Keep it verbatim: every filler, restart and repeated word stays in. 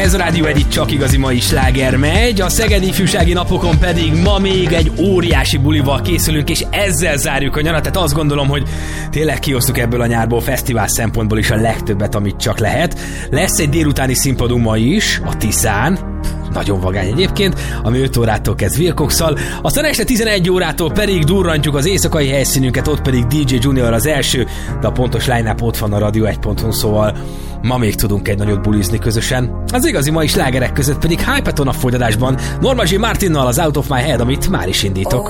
ez a Rádió egy, itt csak igazi mai sláger megy, a Szegedi Ifjúsági Napokon pedig ma még egy óriási bulival készülünk, és ezzel zárjuk a nyarat, tehát azt gondolom, hogy tényleg kiosztuk ebből a nyárból fesztivál szempontból is a legtöbbet, amit csak lehet. Lesz egy délutáni színpadunk ma is, a Tiszán, nagyon vagány egyébként, ami öt órától kezd Wilcox-szal, aztán este tizenegy órától pedig durrantjuk az éjszakai helyszínünket, ott pedig dé dzsé Junior az első, de a pontos line-up ott van a radio egy pont hu, szóval ma még tudunk egy nagyot bulizni közösen. Az igazi mai slágerek között pedig Hypeton a folytatásban, Norma J. Martinnal az Out of My Head, amit már is indítok.